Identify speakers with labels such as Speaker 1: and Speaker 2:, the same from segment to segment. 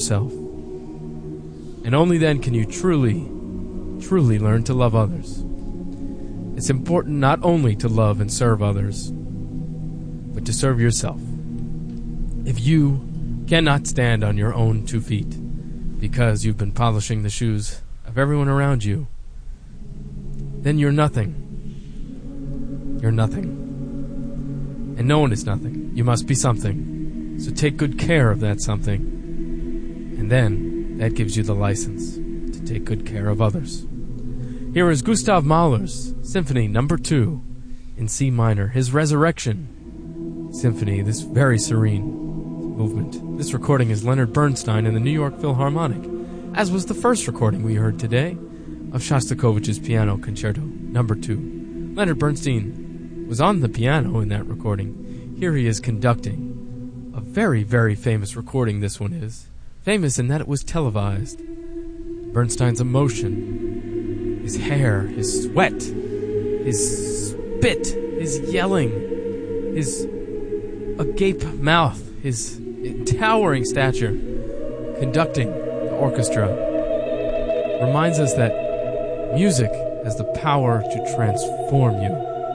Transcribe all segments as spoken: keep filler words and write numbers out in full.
Speaker 1: yourself. And only then can you truly, truly learn to love others. It's important not only to love and serve others, but to serve yourself. If you cannot stand on your own two feet because you've been polishing the shoes of everyone around you, then you're nothing. You're nothing. And no one is nothing. You must be something. So take good care of that something. And then that gives you the license to take good care of others. Here is Gustav Mahler's Symphony Number Two in C minor, his Resurrection Symphony, this very serene movement. This recording is Leonard Bernstein in the New York Philharmonic, as was the first recording we heard today of Shostakovich's Piano Concerto Number Two. Leonard Bernstein was on the piano in that recording. Here he is conducting a very, very famous recording, this one is. Famous in that it was televised. Bernstein's emotion, his hair, his sweat, his spit, his yelling, his agape mouth, his towering stature, conducting the orchestra, reminds us that music has the power to transform you.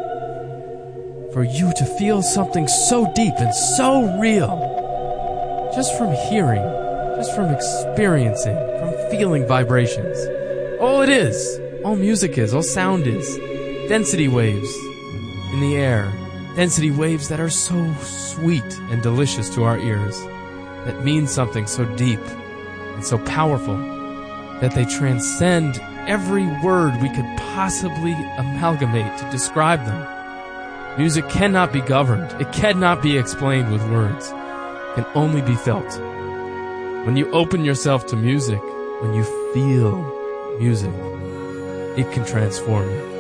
Speaker 1: For you to feel something so deep and so real, just from hearing, just from experiencing, from feeling vibrations. All it is, all music is, all sound is, density waves in the air, density waves that are so sweet and delicious to our ears, that mean something so deep and so powerful that they transcend every word we could possibly amalgamate to describe them. Music cannot be governed. It cannot be explained with words. It can only be felt. When you open yourself to music, when you feel music, it can transform you.